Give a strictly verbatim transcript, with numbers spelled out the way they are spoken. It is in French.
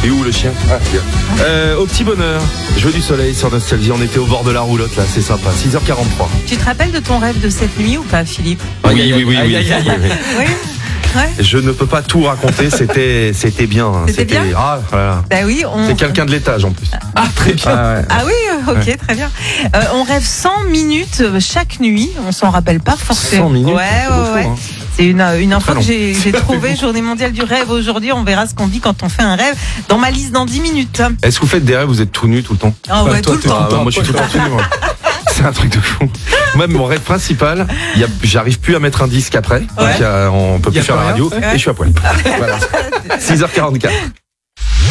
Et où le chien? Ah, bien. Euh, au petit bonheur, jeu du soleil sur Nostalgie. On était au bord de la roulotte là, c'est sympa. six heures quarante-trois. Tu te rappelles de ton rêve de cette nuit ou pas, Philippe? Oui, oui, oui, oui. Aïe, aïe, aïe, aïe. Oui. Ouais. Je ne peux pas tout raconter, c'était, c'était bien. hein. C'était bien Ah, voilà. Bah oui, on. C'est quelqu'un de l'étage en plus. Ah, très bien. Ah, ouais. Ah oui, euh, ok, Ouais. très bien. Euh, on rêve cent minutes euh, chaque nuit. On s'en rappelle pas forcément. cent minutes, Ouais, c'est ouais, beaucoup, ouais. hein. C'est une, une info Très long. que j'ai, j'ai trouvée. Journée mondiale du rêve aujourd'hui. On verra ce qu'on vit quand on fait un rêve. Dans ma liste dans dix minutes. Est-ce que vous faites des rêves, vous êtes tout nu tout le temps? Ah ouais, Bah, toi, tout le t'es- temps. Ah, bah, moi je suis tout le temps tout nu. moi. C'est un truc de fou. Même mon rêve principal, il y a, j'arrive plus à mettre un disque après. Ouais. Donc, il y a- on peut Il y plus a faire la pas radio rien. et je suis à poil. Voilà. six heures quarante-quatre.